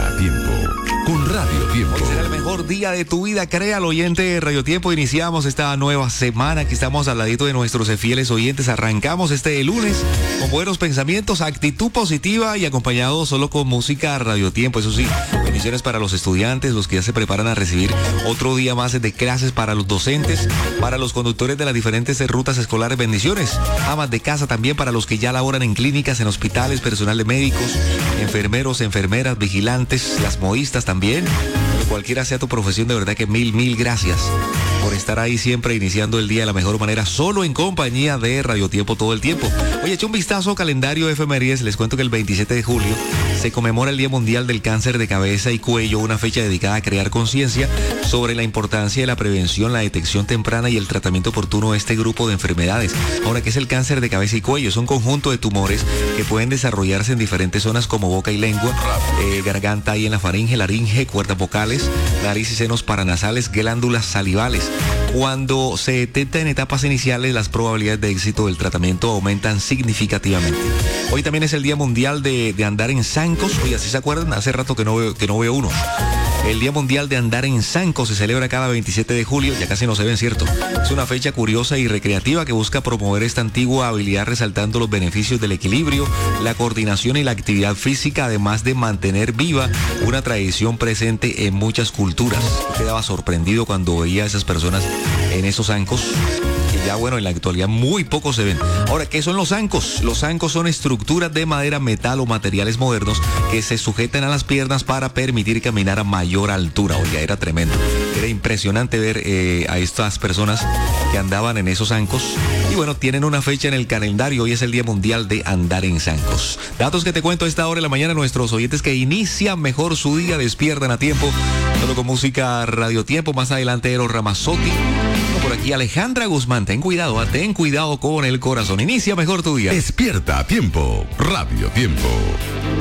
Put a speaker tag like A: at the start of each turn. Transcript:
A: Despierta a tiempo con Radio Tiempo.
B: Hoy será el mejor día de tu vida, créalo, oyente de Radio Tiempo. Iniciamos esta nueva semana, aquí estamos al ladito de nuestros fieles oyentes. Arrancamos este lunes con buenos pensamientos, actitud positiva y acompañado solo con música Radio Tiempo. Eso sí, bendiciones para los estudiantes, los que ya se preparan a recibir otro día más de clases, para los docentes, para los conductores de las diferentes rutas escolares, bendiciones. Amas de casa también, para los que ya laboran en clínicas, en hospitales, personal de médicos, enfermeros, enfermeras, vigilantes, las modistas también. Cualquiera sea tu profesión, de verdad que mil gracias por estar ahí siempre iniciando el día de la mejor manera, solo en compañía de Radio Tiempo todo el tiempo. Oye, eché un vistazo calendario de efemérides. Les cuento que el 27 de julio se conmemora el Día Mundial del Cáncer de Cabeza y Cuello, una fecha dedicada a crear conciencia sobre la importancia de la prevención, la detección temprana y el tratamiento oportuno de este grupo de enfermedades. Ahora, ¿qué es el cáncer de cabeza y cuello? Es un conjunto de tumores que pueden desarrollarse en diferentes zonas como boca y lengua, garganta y en la faringe, laringe, cuerdas vocales, nariz y senos paranasales, glándulas salivales. Cuando se detecta en etapas iniciales, las probabilidades de éxito del tratamiento aumentan significativamente. Hoy también es el Día Mundial de andar en zancos. Oye, ¿sí se acuerdan? Hace rato que no veo uno. El Día Mundial de Andar en Zancos se celebra cada 27 de julio, ya casi no se ven, ¿cierto? Es una fecha curiosa y recreativa que busca promover esta antigua habilidad, resaltando los beneficios del equilibrio, la coordinación y la actividad física, además de mantener viva una tradición presente en muchas culturas. Yo quedaba sorprendido cuando veía a esas personas en esos zancos, que ya, bueno, en la actualidad muy pocos se ven. Ahora, ¿qué son los zancos? Los zancos son estructuras de madera, metal o materiales modernos que se sujetan a las piernas para permitir caminar a mayor altura. Oiga, era tremendo. Era impresionante ver a estas personas que andaban en esos zancos. Y bueno, tienen una fecha en el calendario. Hoy es el Día Mundial de Andar en Zancos. Datos que te cuento a esta hora de la mañana. Nuestros oyentes que inician mejor su día, despiertan a tiempo. Solo con música Radio Tiempo. Más adelante, Eros Ramazzotti. Por aquí, Alejandra Guzmán. Ten cuidado con el corazón. Inicia mejor tu día.
A: Despierta a tiempo, Radio Tiempo.